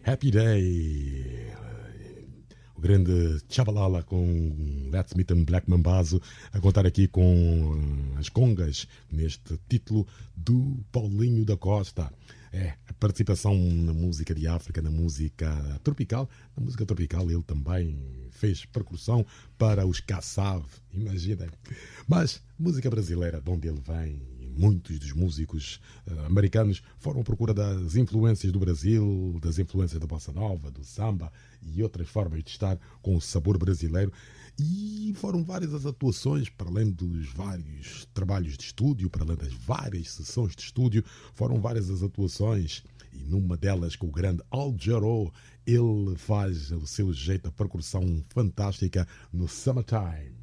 Happy Day. O grande Chabalala com Let's Meet and Black Mambazo a contar aqui com as congas neste título do Paulinho da Costa. A participação na música de África, na música tropical. Na música tropical ele também fez percussão para os Kassav, imaginem. Mas música brasileira, de onde ele vem, muitos dos músicos americanos foram à procura das influências do Brasil, das influências da bossa nova, do samba e outras formas de estar com o sabor brasileiro. E foram várias as atuações, para além dos vários trabalhos de estúdio, para além das várias sessões de estúdio, foram várias as atuações. E numa delas, com o grande Al Jarreau, ele faz o seu jeito, a percussão fantástica no Summertime.